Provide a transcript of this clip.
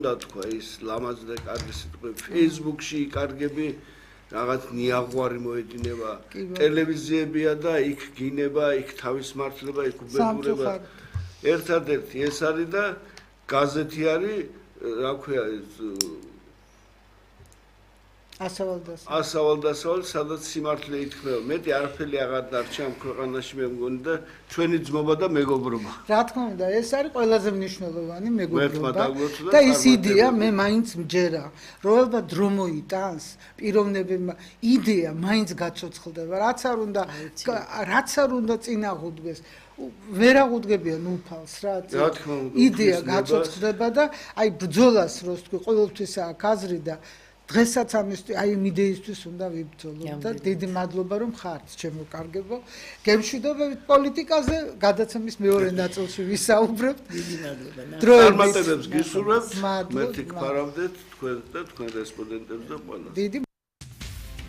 და თქვა ის ლამაზ და კარგი სიტყვები Facebook-ში იკარგები რაღაც ნიაღვარი მოედინება ტელევიზიებია და იქ გინება იქ თავის მართლება იქ უბედურება ერთადერთი ეს არის და გაზეთი არის რა ქვია ასავალ-დასავალ სადაც სიმართლე ითქმება მეტი არაფერი აღარ დარჩა ამ ქვეყანაში მე მგონი და ჩვენი ძმობა და მეგობრობა რა თქმა უნდა ეს არის ყველაზე მნიშვნელოვანი მეგობრობა და ის იდეა მე მაინც მჯერა რომ ალბათ დრო მოიტანს პიროვნებებმა იდეა მაინც გაცოცხლდება რაც არ უნდა წინაღუდგეს ვერ აღუდგებიან უფალს რა იდეა გაცოცხლდება და აი ბრძოლას რო თქვი ყოველთვის აქვს აზრი და დღესაც ამის აი იმ იდეისთვის უნდა ვიბრძოლოთ და დიდი მადლობა რომ ხართ ჩემო კარგებო გემშვიდობებით პოლიტიკაზე გადაცემის მეორე ნაწილში ვისაუბრებთ დიდი მადლობა წარმატებებს გისურვებთ მეთქ ფარავდეთ თქვენ და თქვენ რესპონდენტებს და ყველას